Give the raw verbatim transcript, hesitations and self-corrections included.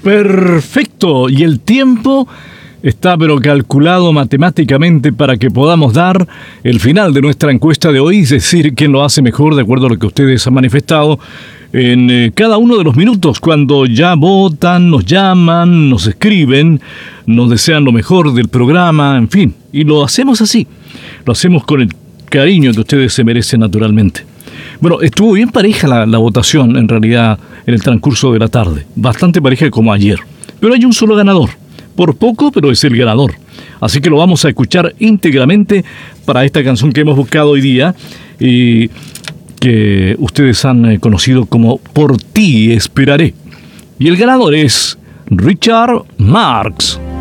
Perfecto. Y el tiempo está pero calculado matemáticamente para que podamos dar el final de nuestra encuesta de hoy, es decir, quién lo hace mejor de acuerdo a lo que ustedes han manifestado en eh, cada uno de los minutos, cuando ya votan, nos llaman, nos escriben, nos desean lo mejor del programa, en fin. Y lo hacemos así, lo hacemos con el cariño que ustedes se merecen naturalmente. Bueno, estuvo bien pareja la, la votación, en realidad, en el transcurso de la tarde. Bastante pareja como ayer. Pero hay un solo ganador. Por poco, pero es el ganador. Así que lo vamos a escuchar íntegramente para esta canción que hemos buscado hoy día y que ustedes han conocido como Por ti esperaré. Y el ganador es Richard Marx.